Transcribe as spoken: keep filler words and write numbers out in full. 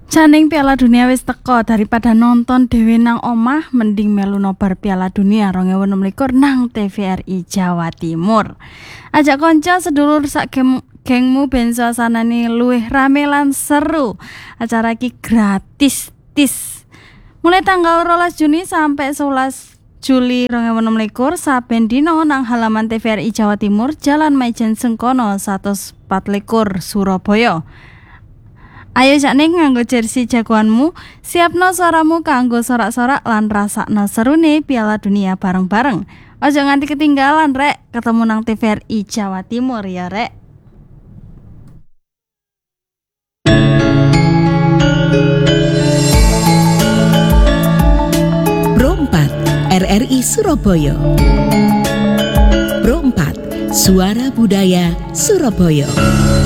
Janing Piala Dunia wis teko, daripada nonton dhewe nang omah mending melu nobar Piala Dunia dua ribu enam belas nang T V R I Jawa Timur. Ajak konco sedulur sak geng gengmu ben suasanane luwih rame lan seru. Acara iki gratis tis. Mulai tanggal rolas Juni sampai sebelas Juli dua ribu enam belas saben dino nang halaman T V R I Jawa Timur Jalan Maijen Sengkono seratus empat likur Surabaya. Ayo sakne nganggo jersey jagoanmu, siapno suaramu kanggo sorak-sorak lan rasakno serune Piala Dunia bareng-bareng. Ojo nganti ketinggalan rek, ketemu nang T V R I Jawa Timur ya rek. Pro empat R R I Surabaya. Pro empat Suara Budaya Surabaya.